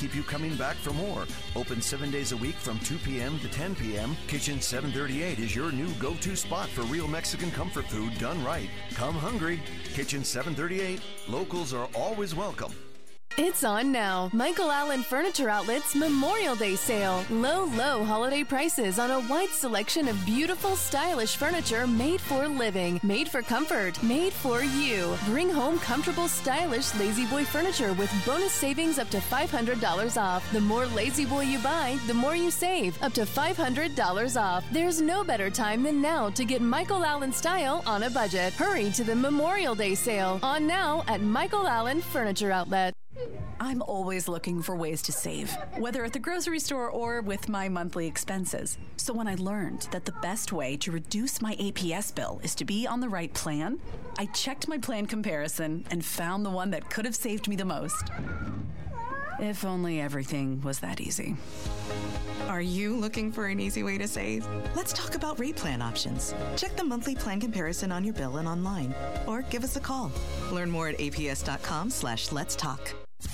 keep you coming back for more. Open 7 days a week from 2 p.m. to 10 p.m., Kitchen 738 is your new go-to spot for real Mexican comfort food done right. Come hungry. Kitchen 738. Locals are always welcome. It's on now. Michael Allen Furniture Outlet's Memorial Day sale. Low holiday prices on a wide selection of beautiful, stylish furniture made for living, made for comfort, made for you. Bring home comfortable, stylish La-Z-Boy furniture with bonus savings up to $500 off. The more La-Z-Boy you buy, the more you save. Up to $500 off. There's no better time than now to get Michael Allen style on a budget. Hurry to the Memorial Day sale. On now at Michael Allen Furniture Outlet. I'm always looking for ways to save, whether at the grocery store or with my monthly expenses. So when I learned that the best way to reduce my APS bill is to be on the right plan, I checked my plan comparison and found the one that could have saved me the most. If only everything was that easy. Are you looking for an easy way to save? Let's talk about rate plan options. Check the monthly plan comparison on your bill and online, or give us a call. Learn more at aps.com/let's talk.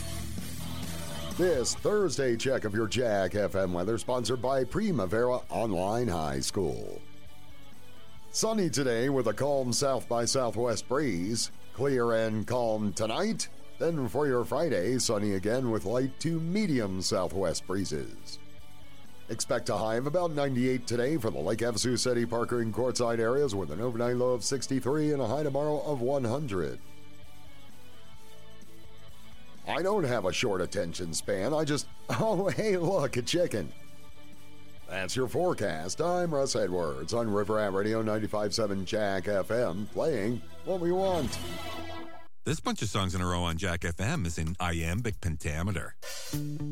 This Thursday check of your Jack FM weather sponsored by Primavera Online High School. Sunny today with a calm south by southwest breeze. Clear and calm tonight. Then for your Friday, sunny again with light to medium southwest breezes. Expect a high of about 98 today for the Lake Havasu, City, Parker, and Quartzsite areas with an overnight low of 63 and a high tomorrow of 100. I don't have a short attention span. Oh, hey, look, a chicken. That's your forecast. I'm Russ Edwards on River Rat Radio 95.7 Jack FM, playing what we want. This bunch of songs in a row on Jack FM is in iambic pentameter.